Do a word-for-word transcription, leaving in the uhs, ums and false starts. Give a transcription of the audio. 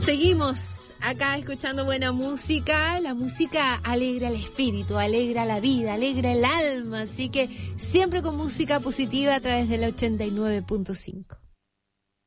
Seguimos acá escuchando buena música. La música alegra el espíritu, alegra la vida, alegra el alma. Así que siempre con música positiva a través del ochenta y nueve punto cinco.